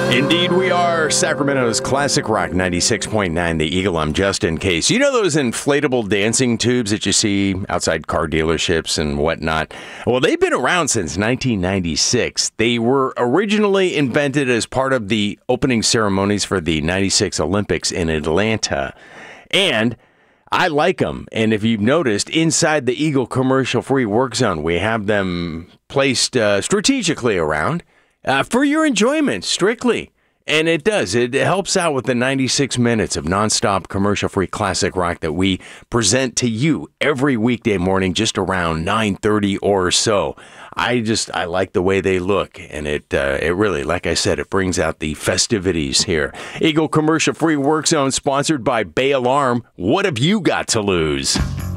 Indeed, we are Sacramento's Classic Rock 96.9 The Eagle. I'm Justin Case. You know those inflatable dancing tubes that you see outside car dealerships and whatnot? Well, they've been around since 1996. They were originally invented as part of the opening ceremonies for the 96 Olympics in Atlanta. And I like them. And if you've noticed, inside the Eagle commercial-free work zone, we have them placed strategically around. For your enjoyment, strictly. And it does. It helps out with the 96 minutes of nonstop commercial-free classic rock that we present to you every weekday morning just around 9:30 or so. I like the way they look. And it really, like I said, it brings out the festivities here. Eagle commercial-free work zone sponsored by Bay Alarm. What have you got to lose?